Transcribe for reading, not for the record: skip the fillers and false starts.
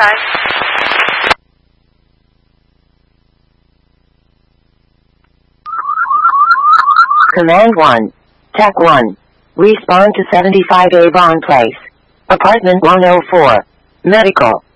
Command 1. Tech 1. Respond to 75 Avon Place. Apartment 104. Medical.